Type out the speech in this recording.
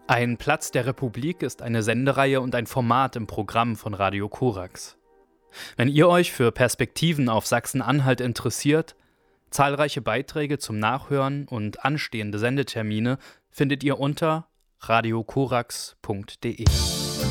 Ein Platz der Republik ist eine Sendereihe und ein Format im Programm von Radio Korax. Wenn ihr euch für Perspektiven auf Sachsen-Anhalt interessiert, zahlreiche Beiträge zum Nachhören und anstehende Sendetermine findet ihr unter radiokorax.de.